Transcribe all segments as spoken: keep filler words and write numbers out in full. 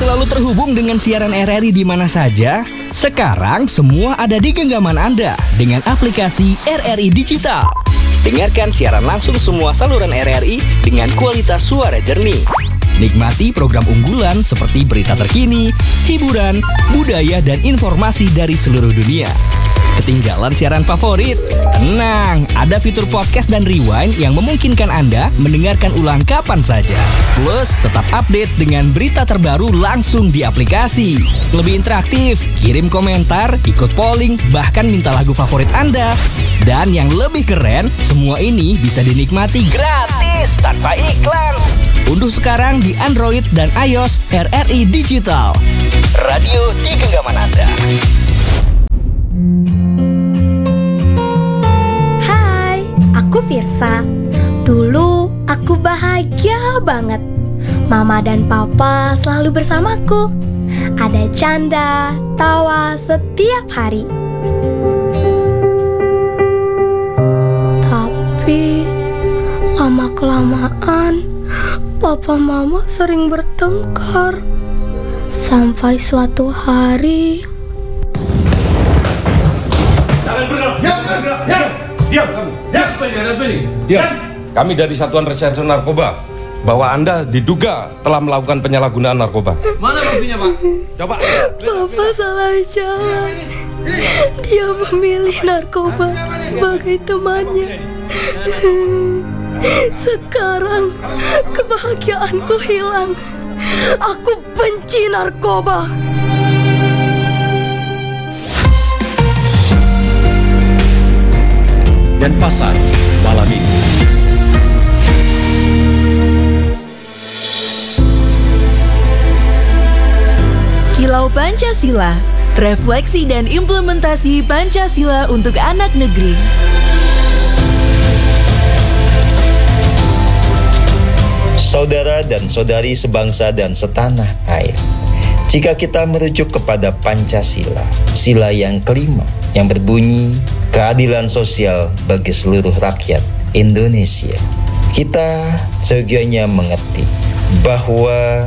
selalu terhubung dengan siaran R R I di mana saja? Sekarang semua ada di genggaman Anda dengan aplikasi R R I Digital. Dengarkan siaran langsung semua saluran R R I dengan kualitas suara jernih. Nikmati program unggulan seperti berita terkini, hiburan, budaya, dan informasi dari seluruh dunia. Ketinggalan siaran favorit? Tenang, ada fitur podcast dan rewind yang memungkinkan Anda mendengarkan ulang kapan saja. Plus, tetap update dengan berita terbaru langsung di aplikasi. Lebih interaktif, kirim komentar, ikut polling, bahkan minta lagu favorit Anda. Dan yang lebih keren, semua ini bisa dinikmati gratis tanpa iklan. Unduh sekarang di Android dan iOS R R I Digital. Radio di genggaman Anda. Hai, aku Firsa. Dulu aku bahagia banget. Mama dan papa selalu bersamaku. Ada canda, tawa setiap hari. Tapi lama-kelamaan papa mama sering bertengkar. Sampai suatu hari, Jangan bergerak. Diam, diam, diam. Diam kamu. Diam. Apa ini? Apa ini? Diam. Kami dari Satuan Reserse Narkoba bahwa Anda diduga telah melakukan penyalahgunaan narkoba. Mana buktinya, Pak? Coba. papa salah jalan. Dia memilih narkoba sebagai temannya. Sekarang kebahagiaanku hilang. Aku benci narkoba. Dan pasar malam ini. Kilau Pancasila, refleksi dan implementasi Pancasila untuk anak negeri. Saudara dan saudari sebangsa dan setanah air, jika kita merujuk kepada Pancasila, sila yang kelima yang berbunyi keadilan sosial bagi seluruh rakyat Indonesia, kita seyogianya mengerti bahwa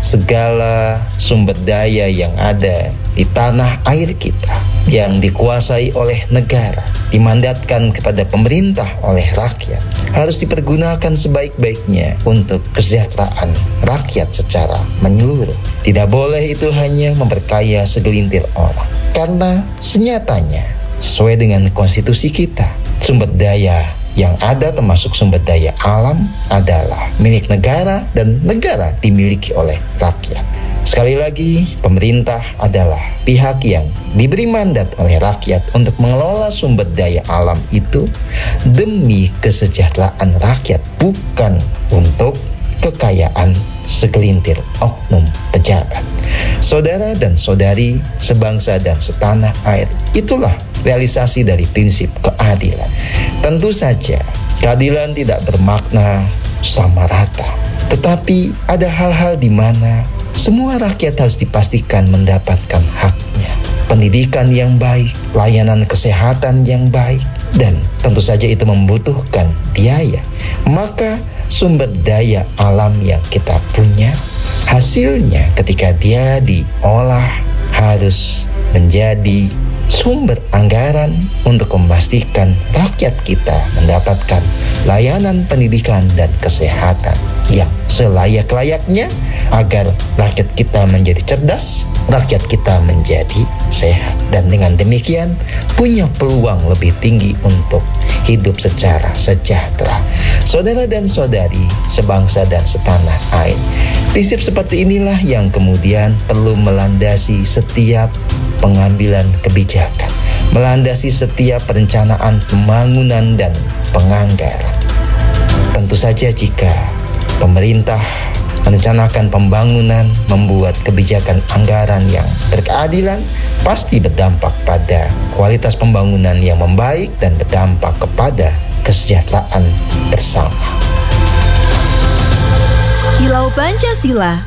segala sumber daya yang ada di tanah air kita yang dikuasai oleh negara, dimandatkan kepada pemerintah oleh rakyat, harus dipergunakan sebaik-baiknya untuk kesejahteraan rakyat secara menyeluruh. Tidak boleh itu hanya memperkaya segelintir orang, karena senyatanya sesuai dengan konstitusi kita, sumber daya yang ada termasuk sumber daya alam adalah milik negara dan negara dimiliki oleh rakyat. Sekali lagi, pemerintah adalah pihak yang diberi mandat oleh rakyat untuk mengelola sumber daya alam itu demi kesejahteraan rakyat, bukan untuk kekayaan segelintir oknum pejabat. Saudara dan saudari sebangsa dan setanah air, itulah realisasi dari prinsip keadilan. Tentu saja keadilan tidak bermakna sama rata, tetapi ada hal-hal di mana semua rakyat harus dipastikan mendapatkan haknya. Pendidikan yang baik, layanan kesehatan yang baik, dan tentu saja itu membutuhkan biaya. Maka sumber daya alam yang kita punya, hasilnya ketika dia diolah harus menjadi sumber anggaran untuk memastikan rakyat kita mendapatkan layanan pendidikan dan kesehatan yang selayak-layaknya agar rakyat kita menjadi cerdas, rakyat kita menjadi sehat, dan dengan demikian punya peluang lebih tinggi untuk hidup secara sejahtera. Saudara dan saudari sebangsa dan setanah air, prinsip seperti inilah yang kemudian perlu melandasi setiap pengambilan kebijakan, melandasi setiap perencanaan pembangunan dan penganggaran. Tentu saja jika pemerintah merencanakan pembangunan, membuat kebijakan anggaran yang berkeadilan, pasti berdampak pada kualitas pembangunan yang membaik dan berdampak kepada kesejahteraan bersama. Kilau Pancasila.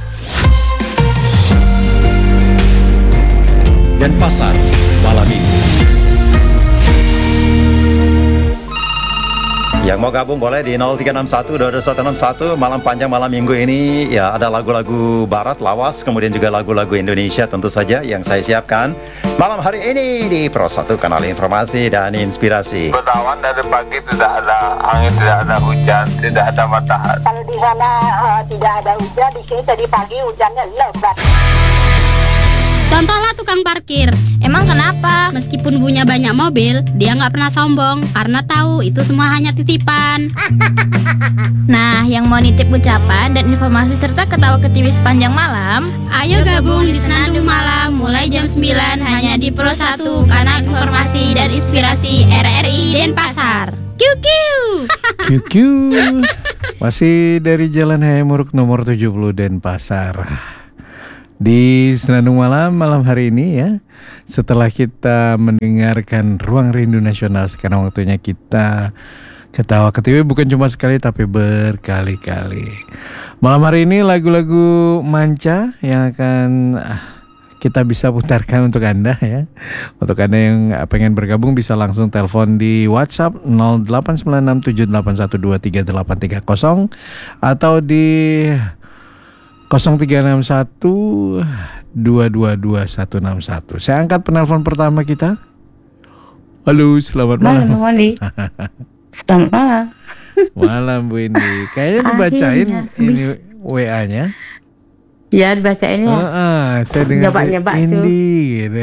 Dan pasar malam ini. Yang mau gabung boleh di nol tiga enam satu dua dua satu enam satu. Malam panjang malam minggu ini ya ada lagu-lagu barat lawas, kemudian juga lagu-lagu Indonesia tentu saja yang saya siapkan malam hari ini di Pro satu Kanal Informasi dan Inspirasi. Bertawan dari pagi tidak ada angin, tidak ada hujan, tidak ada matahari. Kalau di sana uh, tidak ada hujan, di sini tadi pagi hujannya lebat. Contohlah tukang parkir. Emang kenapa? Meskipun punya banyak mobil, dia nggak pernah sombong karena tahu itu semua hanya titipan. Nah, yang mau nitip ucapan dan informasi serta ketawa ketiwi sepanjang malam, ayo gabung di Senandung Malam mulai jam sembilan hanya di Pro satu Kanal Informasi dan Inspirasi R R I Denpasar. Kiu kiu. Kiu kiu. Masih dari Jalan Hayamuruk nomor tujuh puluh Denpasar. Di Senandung Malam malam hari ini ya, setelah kita mendengarkan Ruang Rindu Nasional, sekarang waktunya kita ketawa ketiwi, bukan cuma sekali tapi berkali-kali. Malam hari ini lagu-lagu manca yang akan ah, kita bisa putarkan untuk Anda ya. Untuk Anda yang pengen bergabung bisa langsung telepon di WhatsApp nol delapan sembilan enam tujuh delapan satu dua tiga delapan tiga nol atau di nol tiga enam satu dua dua dua satu enam satu. Saya angkat penelpon pertama kita. Halo, selamat malam. Malam, Bu Andi. Selamat malam. Malam, Bu Indi. Kayaknya dibacain ini W A-nya. Ya, dibacain ya. Uh, uh, saya dengar nyebak-nyebak Indi gitu.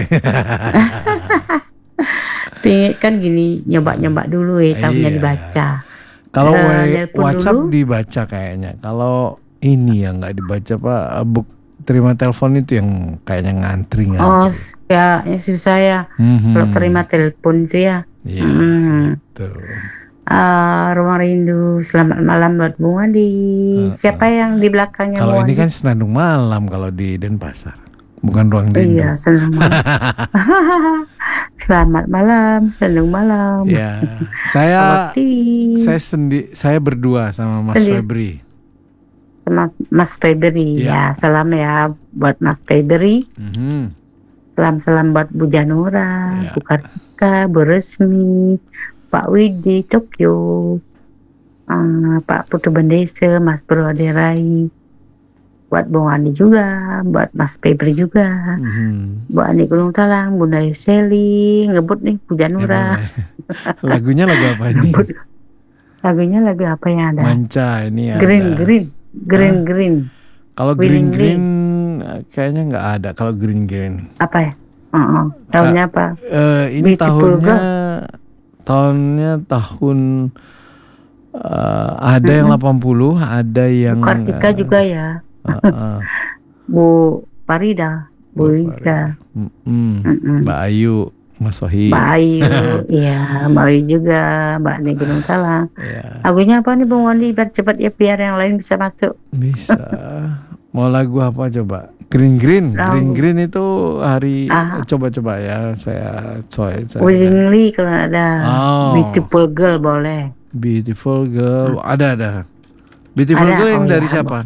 Pengen kan gini, nyebak-nyebak dulu ya, tahunya iya. dibaca. Kalau uh, WhatsApp dulu. dibaca kayaknya. Kalau ini yang nggak dibaca Pak, buk, terima telepon itu yang kayaknya ngantri ngantri. Oh ya, ya susah ya. Mm-hmm. Kalau terima telepon itu ya. Iya. Mm. Gitu. Uh, Ruang Rindu, selamat malam buat Bung Andi. Uh, Siapa uh. yang di belakangnya? Kalau ini Andi? kan Senandung Malam kalau di Denpasar, bukan Ruang Rindu. Iya, Senandung Malam. Selamat malam, Senandung Malam. Ya, saya saya sendi, saya berdua sama Mas Sendi. Febri. Sama Mas Febri, ya. ya salam ya buat Mas Febri. Mm-hmm. Salam-salam buat Bu Janura, ya. Bu Kartika, Bu Resmi, Pak Widi, Tokyo, uh, Pak Putu Bendese, Mas Bro Aderai, buat Bung Andi juga, buat Mas Febri juga, mm-hmm. Bu Andi Gunung Talang, Bunda Yuseli, ngebut nih Bu Janura. Ya, lagunya lagu apa ini? Lagunya lagu apa yang ada? Manca ini ada. Green Green. Green huh? Green. Kalau green green kayaknya nggak ada. Kalau green green. Apa ya? Uh-uh. Tahunnya apa? Uh, ini Beautiful tahunnya girl. tahunnya tahun uh, ada mm-hmm. yang delapan puluh, ada yang. Karsika uh, juga ya. Uh-uh. Bu Farida, Bu Ida, mm-hmm. Mbak Ayu. Mas Wahid, Mbak Ayu, iya, Mbak Ayu juga, Mbak Andi Gunung Talang. Ya. Lagunya apa nih Bung Wandi biar cepat ya biar yang lain bisa masuk. Bisa. Mau lagu apa coba? Green Green, lagu. Green Green itu hari ah. coba-coba ya saya coy. Willingly kalau ada. Oh. Beautiful Girl boleh. Beautiful Girl, ah. ada ada. Beautiful ada. Girl yang oh, dari ya, siapa?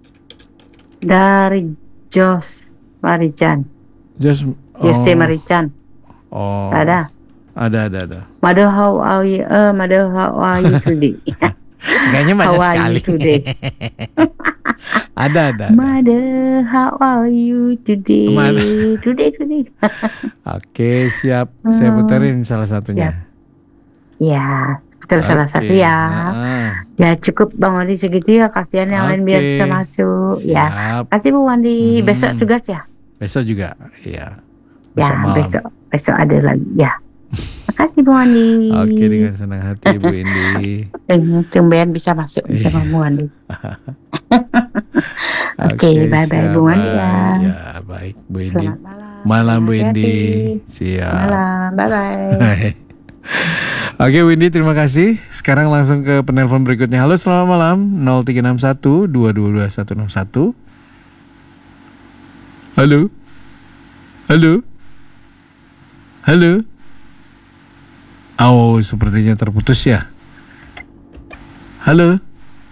Dari Jos Marican. Jos. Oh. Jose Marican. Oh, ada, ada, ada, ada. Mother how are you? Uh, Mother how are you today? Kayaknya banyak sekali. ada, ada, ada. Mother how are you today? Mana? Today, today. Oke, siap. Saya puterin salah satunya. Ya, putar okay. salah satu ya. Nah. Ya cukup Bang Wandi segitu ya. Kasihan yang okay. lain biar bisa masuk. Siap. Ya, kasih Bu Wandi. Hmm. Besok tugas ya? Besok juga, iya. Besok ya, malam. besok besok ada lagi ya. Makasih Bu Andi. Oke, dengan senang hati Bu Indi. Tumben bisa masuk bisa Bu Andi. Oke, okay, bye bye Bu Andi ya. Ya, baik Bu Indi. Selamat malam. Malam Bu Indi. Siap. Malam, bye bye. Oke Bu Indi, terima kasih. Sekarang langsung ke penelpon berikutnya. Halo, selamat malam. nol tiga enam satu dua dua dua satu enam satu. Halo. Halo. Halo. Oh, sepertinya terputus ya. Halo.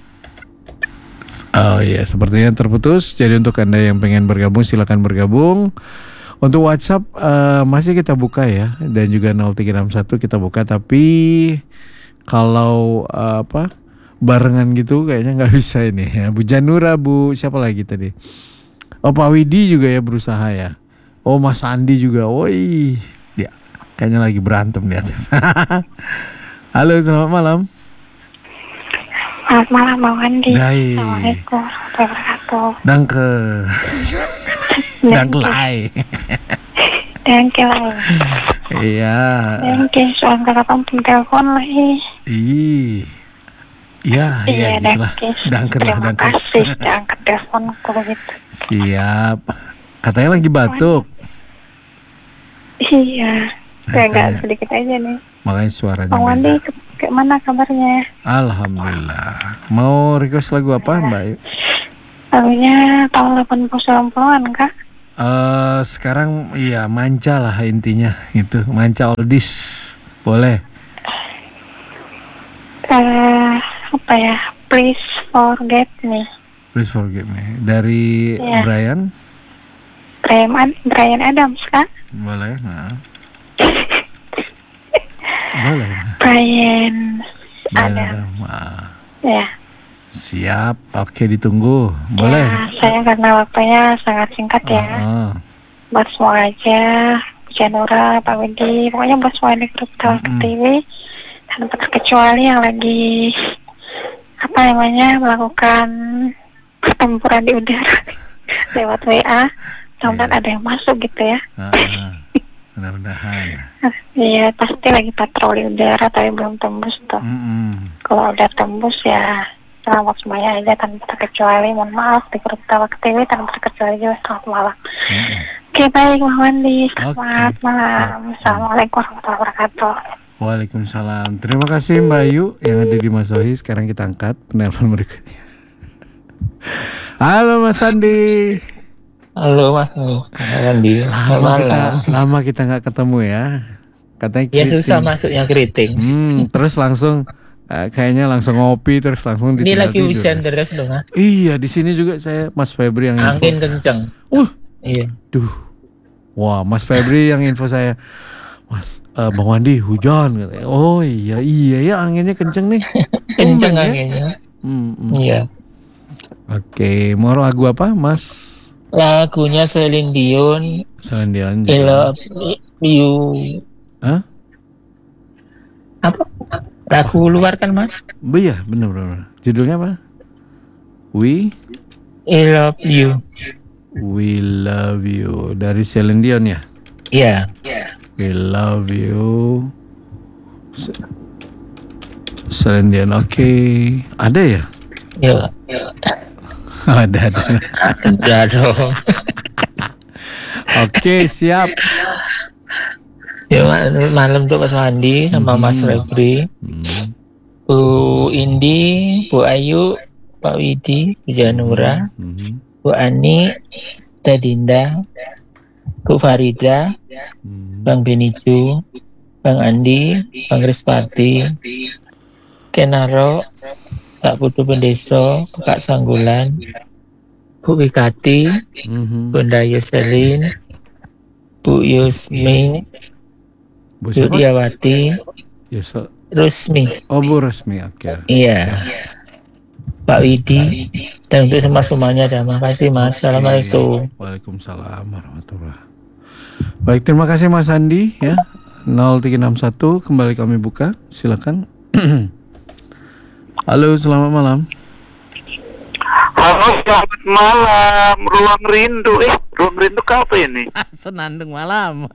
Oh iya, sepertinya terputus. Jadi untuk Anda yang pengen bergabung, silakan bergabung. Untuk WhatsApp uh, masih kita buka ya, dan juga nol tiga enam satu kita buka. Tapi kalau uh, apa barengan gitu kayaknya nggak bisa ini ya. Bu Janura, Bu siapa lagi tadi? Oh Pak Widi juga ya berusaha ya. Oh Mas Andi juga. Woi, dia kayaknya lagi berantem di atas. Halo, selamat malam. Selamat malam Bang Andi. Hai. Assalamualaikum warahmatullahi wabarakatuh. Danke. Dankelai. Dankelai. Iya. Danke, soal kapan telepon lagi. Ih. Iya, iya, Iya, gitulah. Danker lah, Terima danker. kasih sudah angkat teleponku begitu. Siap. Katanya lagi batuk. Iya. Saya agak sedikit aja nih. Makanya suaranya Bang beda. Wandi, ke, ke mana kabarnya? Alhamdulillah. Mau request lagu apa, Mbak Ayu? Lagunya tahun delapan puluh sembilan puluhan, Kak? Eh, sekarang iya manca lah intinya itu, manca oldies. Boleh. Eh, apa ya? Please Forget Me. Please Forgive Me. Dari Iya. Brian. Brian, Brian Adams, Kak? Boleh. Nah. Boleh. Brian Brian Adams. Adam. Ah. Ya. Siap. Oke, ditunggu. Boleh. Ya, saya karena waktunya sangat singkat ya. Ah. Buat semua aja, Bu Janura, Pak Widi, pokoknya buat semua yang di grup Tawa T V, tanpa terkecuali yang lagi apa namanya melakukan pertempuran di udara lewat W A, mudah-mudahan ada yang masuk gitu ya. Ah, ah. Mudah-mudahan. Iya, pasti lagi patroli udara tapi belum tembus tuh. Mm-mm. Kalau udah tembus ya selamat semuanya aja tanpa terkecuali. Mohon maaf di grup Tawa T V tanpa terkecuali juga selamat malam. Oke, baik Bang Wandi, selamat malam. Assalamualaikum warahmatullahi wabarakatuh. Waalaikumsalam. Terima kasih Mbak Ayu yang ada di Mas Sohi. Sekarang kita angkat penelpon berikutnya. Halo Mas Andi. Halo Mas Andi. Lama kita, lama kita nggak ketemu ya. Katanya Ya keriting. susah masuknya keriting. Hmm, terus langsung eh, kayaknya langsung ngopi terus langsung Ini ditinggal lagi tidur. hujan deras loh Mas. Iya, di sini juga saya Mas Febri yang info. Angin kencang. Uh, iya. Duh. Wah, Mas Febri yang info saya. Mas, eh, Bang Wandi hujan katanya. Oh iya, iya ya anginnya kenceng nih. Kencang Tumben ya. anginnya. Hmm, hmm. Iya. Oke, mau lagu apa, Mas? Lagunya Celine Dion. Celine Dion. I love you. Hah? Apa? Lagu luar kan Mas? Iya, benar benar. Judulnya apa? We I love you. We love you dari Celine Dion ya? Iya. We love you. Se- Celine Dion. Oke, ada ya? Ya. ada ada. Ada dong. Oke, siap. Ya mal- malam tuh Mas Wandi sama Mas Febri, Bu Indi, Bu Ayu, Pak Widi, Bu Janura, Bu Ani, Teh Dinda, Bu Farida, Bang Benijo, Bang Andi, Bang Rispati, Kenaro, Tak Putu Pendeso, Kak Sanggulan, Bu Wikati, Bunda Yuselin, Bu Yusmi, Bu Bu siapa? Diawati, Yuso. Rusmi. Oh, Bu Rusmi. Oke. Iya. Pak Widi dan untuk semua semuanya. Terima kasih Mas. Assalamualaikum. Waalaikumsalam warahmatullahi. Baik, terima kasih Mas Andi ya. nol tiga enam satu kembali kami buka. Silakan. Halo, selamat malam. Halo, selamat malam. Ruang Rindu. Eh, Ruang Rindu ke apa ini? Senandung malam.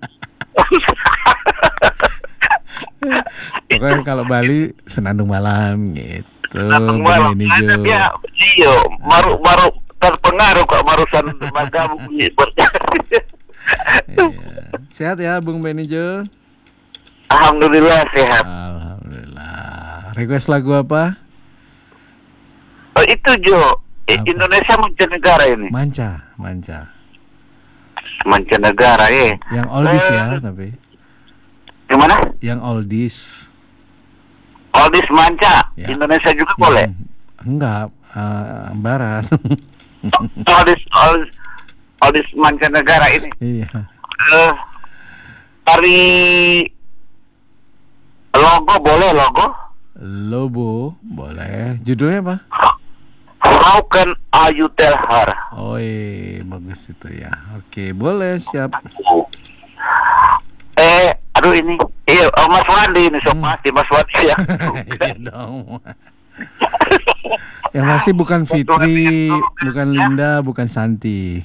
Pokoknya kalau Bali senandung malam gitu. Senandung malam. Ini Ada Jo. dia, Gio. Baru baru terpengaruh kok barusan bergabung berjaya. Sehat ya Bung Benijo? Alhamdulillah sehat. Alhamdulillah. Request lagu apa? Oh, itu Jo. I- Indonesia mancanegara ini. Manca, manca. Mancanegara ya. Yang oldies Eh, ya tapi. Gimana? Yang oldies. Oldies manca. Indonesia juga boleh. Enggak, eh, barat. Oldies oldies oldies mancanegara ini. Iya. Eh, dari logo boleh logo? Lobo, boleh. Judulnya apa? How can I tell her? Oh iya, bagus itu ya. Oke, boleh, siap. Eh, aduh ini, iya, oh, Mas Wandi ini sok pasti Mas Wandi ya. Iya dong. Yang pasti bukan Fitri, bukan Linda, bukan Santi.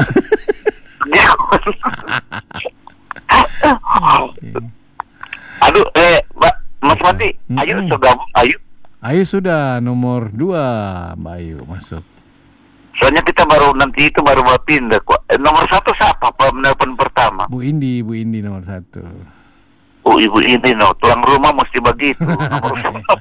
Aduh, eh, Mbak, Mas Wandi, ayo segabung, ayo. Ayo sudah nomor dua, Mbak Ayu masuk. Soalnya kita baru nanti itu baru mau pindah. Eh, nomor satu siapa penelpon pertama? Bu Indi, Bu Indi nomor satu. Oh, Ibu Indi, no, tulang rumah mesti begitu. Nomor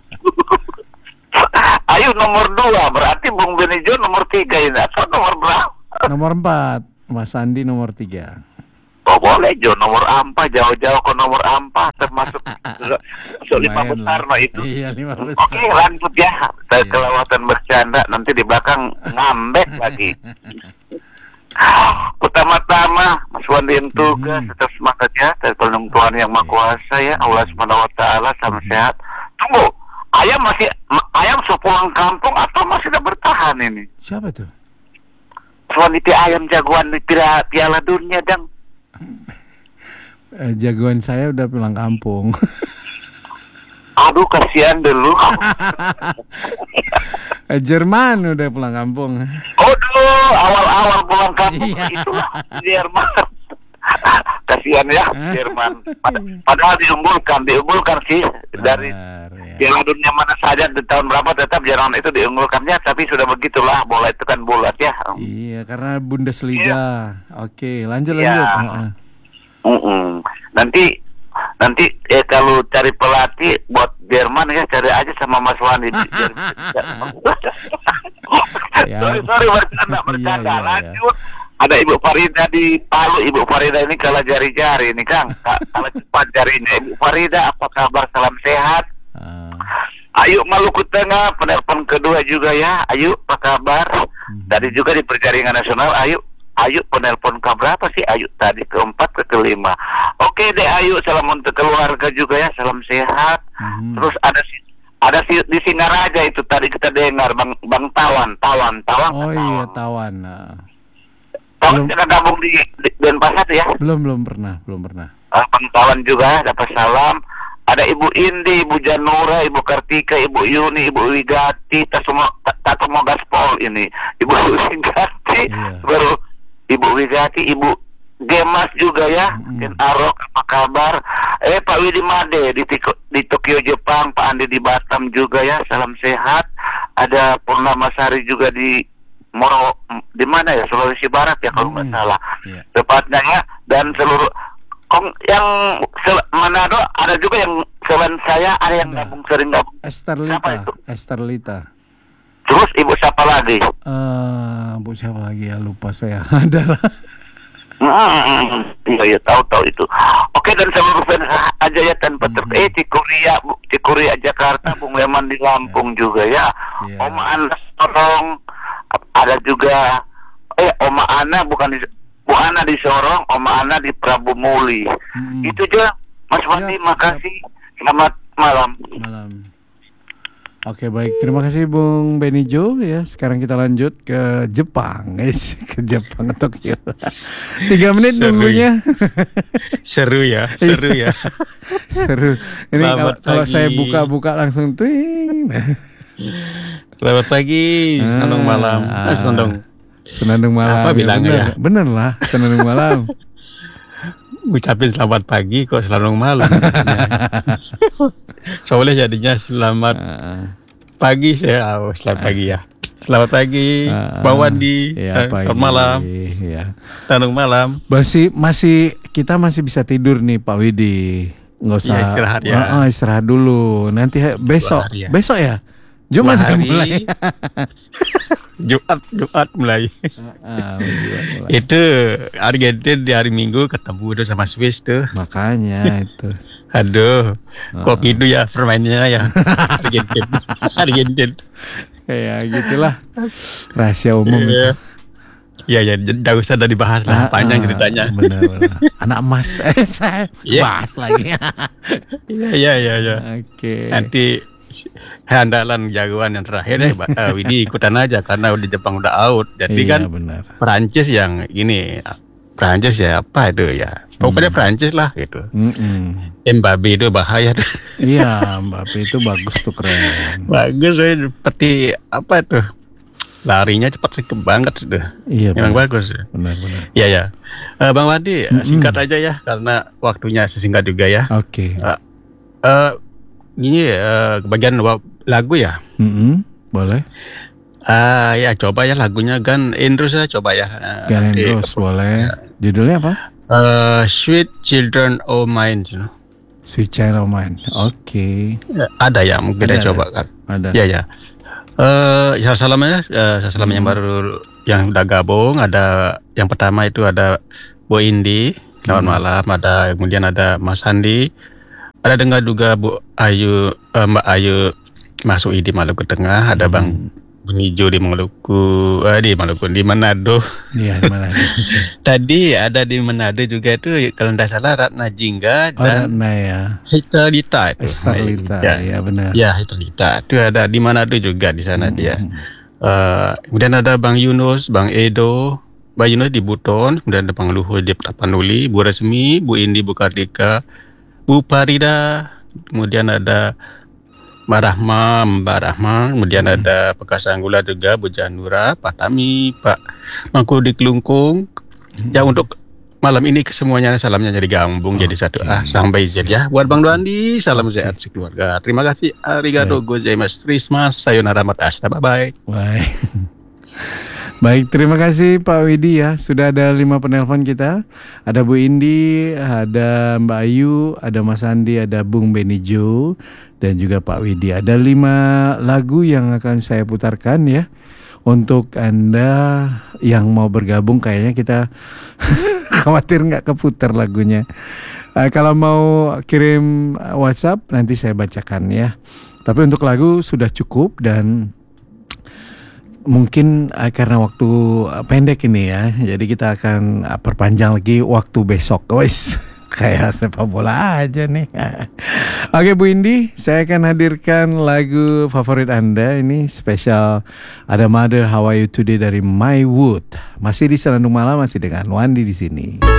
Ayo nomor dua, berarti Bung Benijo nomor tiga ini. Atau nomor berapa? Nomor empat, Mas Andi nomor tiga. Oh boleh Jo, nomor empat jauh-jauh ke nomor empat termasuk so, lima besar mah itu. Iya lima besar. Oke lanjut ya, saya iya. Kelewatan bercanda nanti di belakang ngambek lagi. Pertama-tama Mas Wandi yang tugas tetap semangat ya, dari pelindung Tuhan yang Maha Kuasa ya, Allah Subhanahu Wa Taala sama sehat. Tunggu, ayam masih ayam so pulang kampung atau masih udah bertahan ini? Siapa tuh? Mas Wandi ayam jagoan di Piala Dunia dang. Eh, jagoan saya udah pulang kampung. Aduh kasihan dulu. eh, Jerman udah pulang kampung. Aduh awal-awal pulang kampung itu Jerman. Kasihan ya Jerman. Pad- padahal diunggulkan, diunggulkan sih dari Piala Dunia mana saja di tahun berapa tetap Jerman itu diunggulkannya, tapi sudah begitulah bola itu kan bulat ya. Iya karena Bundesliga. Iya. Oke lanjut lanjut. Ya. Uh-uh. Uh-uh. Nanti nanti eh kalau cari pelatih buat Jerman ya cari aja sama Mas Wandi. ya. sorry sorry bercanda bercanda iya, iya, lanjut. Iya. Ada Ibu Farida di Palu. Ibu Farida ini kalah jari-jari ini Kang, kalah cepat jarinya. Ibu Farida apa kabar, salam sehat. Uh. Ayu Maluku Tengah penelpon kedua juga ya. Ayu apa kabar? Hmm. Tadi juga di Perjaringan Nasional Ayu. Ayu penelpon ke berapa sih Ayu tadi, keempat ke kelima. Oke deh Ayu, salam untuk keluarga juga ya, salam sehat. Hmm. Terus ada si ada si di Singaraja itu tadi kita dengar Bang Bang Tawan, Tawan, Tawan. Oh iya Tawan. Nah. Tawan sudah gabung di, di Denpasar ya? Belum belum pernah, belum pernah. Ah, Bang Tawan juga dapat salam. Ada Ibu Indi, Ibu Janura, Ibu Kartika, Ibu Yuni, Ibu Wigati, Tasumo Tatomo Gaspol ini, Ibu Wigati, yeah. Baru Ibu Wigati, Ibu Gemas juga ya, Ken mm. Arok, apa kabar? Eh Pak Widi Made di, Tiko, di Tokyo Jepang, Pak Andi di Batam juga ya, salam sehat. Ada Purnama Sari juga di Moro, di mana ya, Sulawesi Barat ya kalau nggak mm. salah, yeah. Tepatnya ya, dan seluruh Kong yang sel- Manado ada juga yang selain saya ada yang gabung sering gabung. Esterlita, Esterlita. Terus ibu siapa lagi? Eh, uh, ibu siapa lagi ya, lupa saya. Ada lah. Iya, ya, tahu-tahu itu. Oke, dan seluruh fans aja ya tanpa ter- eh Cikuria, Cikuria Jakarta, Bung Leman di Lampung ya. Juga ya. Siap. Oma Ana Sorong ada juga. Eh, Oma Ana bukan di Bu Ana di Sorong, Oma Ana di Prabu Muli. Hmm. Itu aja, Mas Wandi. Ya, makasih. Ya. Selamat malam. Malam. Oke baik, terima kasih Bung Benijo ya. Sekarang kita lanjut ke Jepang, guys, ke Jepang, Tokyo. Tiga menit seru nunggunya. Seru ya, seru ya. Seru. Ini kalau, kalau saya buka-buka langsung twing. Selamat pagi, senandung malam. Ah, senandung. Senandung malam. Apa ya, bilangnya bener, ya? Bener lah, senandung malam. Ucapin selamat pagi kok senandung malam. Soalnya jadinya selamat uh, pagi saya. Oh, selamat uh, pagi ya. Selamat pagi, uh, Bang Wandi. Ya, selamat malam. Ya. Senandung malam. Masih masih kita masih bisa tidur nih Pak Widi. Nggak usah ya, istirahat ya. Oh, istirahat dulu. Nanti besok. Ya. Besok ya? Jumat hari mulai. Jumat, Jumat mulai. Uh, uh, mulai. Itu Argentina di hari Minggu ketemu udah sama Swiss tuh. Makanya itu. Aduh, uh. kok gitu ya permainannya ya. Argentina, Argentina. Ya gitulah. Rahasia umum yeah. itu. Iya ya, tidak usah dah dibahas lah, uh, panjang ceritanya. Benar, benar. Anak emas, eh saya yeah. bahas lagi. Iya iya iya. Oke. Nanti andalan jagoan yang terakhir ya, uh, Widi ikutan aja karena udah Jepang udah out. Jadi Iya, kan benar. Perancis yang gini, Perancis ya apa itu ya? Pokoknya Hmm. Perancis lah gitu. Mm-mm. Mbappe itu bahaya tuh. Iya, Mbappe itu bagus tuh, keren. Bagus, ya, seperti apa tuh? Larinya cepat banget sudah. Iya, Memang benar. bagus. Benar-benar. Iya ya. Eh, Bang Wadi, Mm-mm. singkat aja ya karena waktunya sesingkat juga ya. Oke. Eh, eh, gini eh, bagian wa- lagu ya. Mm-mm. Boleh. Ah ya coba ya lagunya Gun N' Roses coba ya. Eh, Gun N' nanti- Roses boleh. Judulnya apa? Eh, Sweet Children of Mine. You know. Sweet Child of Mine. Oke. Ya, ada ya mungkin Ada, saya coba ada. kan. Ada. Ya ya. Eh ya salamnya eh salam yang baru yang udah gabung ada yang pertama itu ada Bu Indi, selamat Hmm. malam, ada kemudian ada Mas Andi, ada dengar juga Bu Ayu eh, Mbak Ayu masuk di Maluku Tengah, ada Bang Benijo di Maluku eh, di Maluku di Manado. Iya, di mana? Tadi ada di Manado juga itu kalau tidak salah Ratna Jingga Oh, dan Ratna ya. Hesterlita itu. Hesterlita, Ya. ya benar. Ya, Hesterlita. Itu ada di Manado juga di sana dia. Eh, kemudian ada Bang Yunus, Bang Edo, Bang Yunus di Buton, kemudian ada Bang Luhur di Tapanuli, Bu Resmi, Bu Indi, Bu Kartika, Bu Parida, kemudian ada Mbak Rahma, Mbak Rahma, kemudian ada Bekas Anggula juga, Bu Janura, Pak Tami, Pak Mangku di Kelungkung. Ya untuk malam ini kesemuanya salamnya jadi gabung jadi satu. Ah, sampai jadi ya. Buat Bang Duandi, salam sehat sekeluarga. Terima kasih. Arigato gozaimasu. Trismas, sayonara matashita. Bye-bye. Baik. Baik, terima kasih Pak Widi ya. Sudah ada lima penelpon kita. Ada Bu Indi, ada Mbak Ayu, ada Mas Andi, ada Bung Benijo, dan juga Pak Widi. Ada lima lagu yang akan saya putarkan ya. Untuk Anda yang mau bergabung, kayaknya kita khawatir nggak keputar lagunya. Uh, kalau mau kirim WhatsApp nanti saya bacakan ya. Tapi untuk lagu sudah cukup dan mungkin uh, karena waktu uh, pendek ini ya, jadi kita akan uh, perpanjang lagi waktu besok, guys. Kayak sepak bola aja nih. Oke Bu Indi, saya akan hadirkan lagu favorit Anda ini spesial. Ada Mother How Are You Today dari My Wood. Masih di Senandung Malam, masih dengan Wandi di sini.